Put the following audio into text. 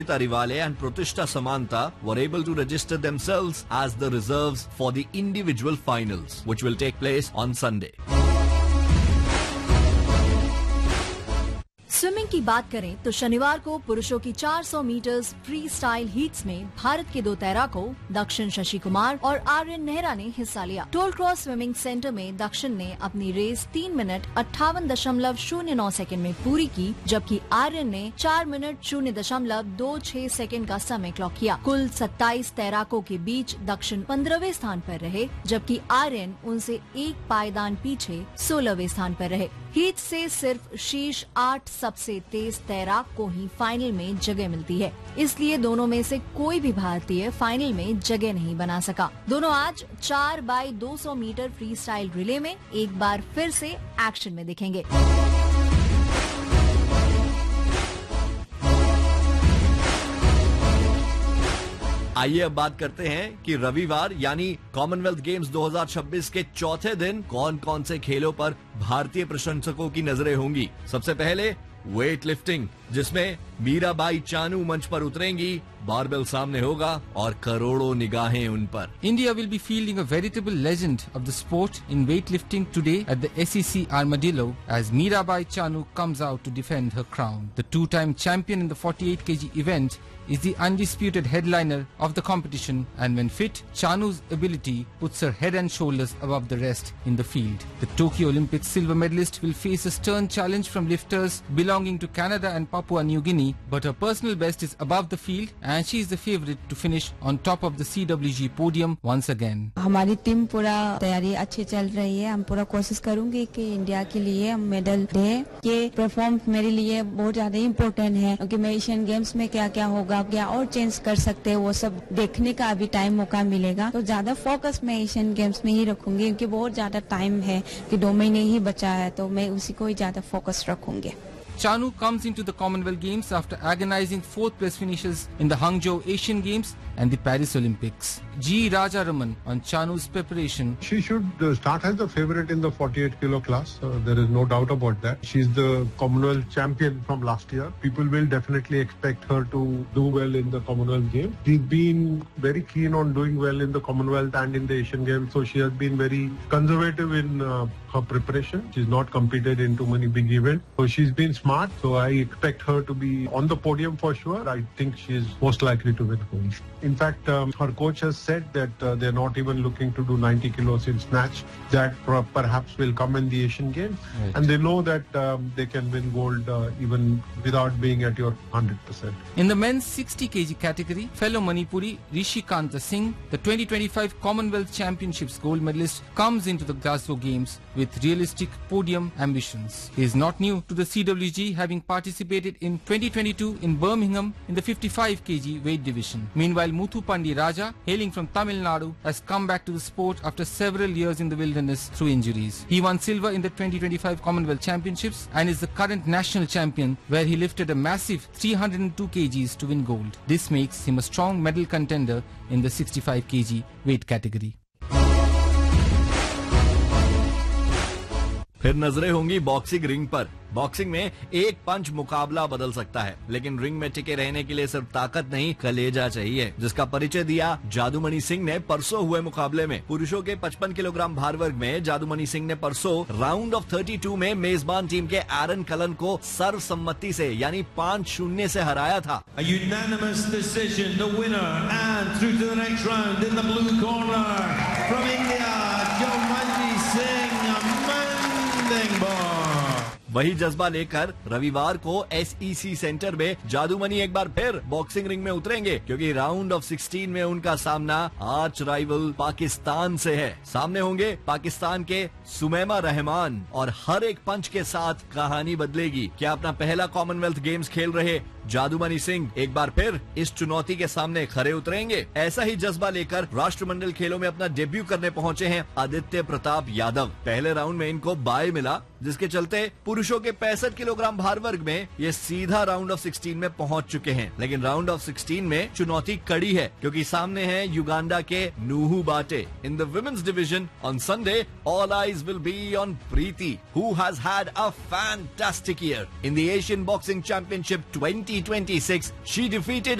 Arivale and Pratishta Samanta were able to register themselves as the reserves for the individual finals, which will take place on Sunday. Swimming की बात करें तो शनिवार को पुरुषों की 400 मीटर्स फ्री स्टाइल हीट्स में भारत के दो तैराकों दक्षिण शशि कुमार और आर्यन नेहरा ने हिस्सा लिया। टोल क्रॉस स्विमिंग सेंटर में दक्षिण ने अपनी रेस 3 मिनट 58.09 सेकंड में पूरी की, जबकि आर्यन ने 4 मिनट 0.26 सेकंड का समय क्लॉक किया। कुल 27 तैराकों के बीच दक्षिण 15वें स्थान पर रहे, जबकि आर्यन उनसे एक पायदान पीछे 16वें स्थान पर रहे। हीट से सिर्फ शीर्ष 8 सबसे तेज तैराक को ही फाइनल में जगह मिलती है, इसलिए दोनों में से कोई भी भारतीय फाइनल में जगह नहीं बना सका। दोनों आज 4x200 metre free style relay में एक बार फिर से एक्शन में दिखेंगे। आइए अब बात करते हैं कि रविवार यानी कॉमनवेल्थ गेम्स 2026 के चौथे दिन कौन कौन से खेलों पर भारतीय प्रशंसकों की नजरें होंगी। सबसे पहले वेट लिफ्टिंग, जिसमें मीराबाई चानू मंच पर उतरेंगी, बारबेल सामने होगा और करोड़ों निगाहें उन पर। India will be fielding a veritable legend of the sport in weightlifting today at the SEC Armadillo as Mirabai Chanu comes out to defend her crown. The two-time champion in the 48 kg event is the undisputed headliner of the competition, and when fit, Chanu's ability puts her head and shoulders above the rest in the field. The Tokyo Olympics silver medalist will face a stern challenge from lifters belonging to Canada and Papua New Guinea, but her personal best is above the field and she is the favorite to finish on top of the CWG podium once again. हमारी team पूरा तैयारी अच्छी चल रही है। हम पूरा कोशिश करूंगी कि इंडिया के लिए हम मेडल दें। ये परफॉर्म मेरे लिए बहुत ज्यादा इम्पोर्टेंट है, क्योंकि मैं एशियन गेम्स में क्या क्या होगा, क्या और चेंज कर सकते हैं, वो सब देखने का अभी टाइम मौका मिलेगा। तो ज्यादा फोकस मैं एशियन गेम्स में ही रखूंगी, क्योंकि बहुत ज्यादा टाइम है कि 2 महीने ही बचा है, तो मैं उसी को ही ज्यादा फोकस रखूंगी। Chanu comes into the Commonwealth Games after agonizing 4th place finishes in the Hangzhou Asian Games and the Paris Olympics. G. Rajaraman on Chanu's preparation. She should start as the favorite in the 48 kilo class. There is no doubt about that. She's the Commonwealth champion from last year. People will definitely expect her to do well in the Commonwealth Games. She's been very keen on doing well in the Commonwealth and in the Asian Games, so she has been very conservative in her preparation. She's not competed in too many big events, so she's been smart. So I expect her to be on the podium for sure. I think she's most likely to win gold. In fact, her coach has said that they're not even looking to do 90 kilos in snatch. That perhaps will come in the Asian Games. Right. And they know that they can win gold even without being at your 100%. In the men's 60 kg category, fellow Manipuri Rishi Kanta Singh, the 2025 Commonwealth Championships gold medalist, comes into the Glasgow Games with realistic podium ambitions. He is not new to the CWG, having participated in 2022 in Birmingham in the 55 kg weight division. Meanwhile, Muthu Pandi Raja, hailing from Tamil Nadu, has come back to the sport after several years in the wilderness through injuries. He won silver in the 2025 Commonwealth Championships and is the current national champion, where he lifted a massive 302 kgs to win gold. This makes him a strong medal contender in the 65 kg weight category. फिर नजरें होंगी boxing ring पर। Boxing में एक पंच मुकाबला बदल सकता है, लेकिन रिंग में टिके रहने के लिए सिर्फ ताकत नहीं, कलेजा चाहिए, जिसका परिचय दिया जादूमणि सिंह ने परसों हुए मुकाबले में। पुरुषों के 55 किलोग्राम भार वर्ग में जादूमणि सिंह ने परसों राउंड ऑफ 32 में मेजबान टीम के एरन कलन को सर्वसम्मति से यानी 5-0 से हराया था। A unanimous decision, the winner and through to the next round in the blue corner from India, Jadumanji Singh. वही जज्बा लेकर रविवार को SEC सेंटर में जादूमणि एक बार फिर बॉक्सिंग रिंग में उतरेंगे, क्योंकि राउंड ऑफ 16 में उनका सामना आर्च राइवल पाकिस्तान से है। सामने होंगे पाकिस्तान के सुमैमा रहमान और हर एक पंच के साथ कहानी बदलेगी। क्या अपना पहला कॉमनवेल्थ गेम्स खेल रहे जादूमणि सिंह एक बार फिर इस चुनौती के सामने खरे उतरेंगे? ऐसा ही जज्बा लेकर राष्ट्रमंडल खेलों में अपना डेब्यू करने पहुंचे हैं आदित्य प्रताप यादव। पहले राउंड में इनको बाय मिला, जिसके चलते पुरुषों के 65 किलोग्राम भार वर्ग में ये सीधा राउंड ऑफ 16 में पहुंच चुके हैं। लेकिन राउंड ऑफ 16 में चुनौती कड़ी है, क्योंकि सामने है युगांडा के नूहू बाटे। In the women's division on Sunday all eyes will be on Preeti, who has had a fantastic year in the Asian boxing championship 20 2026, she defeated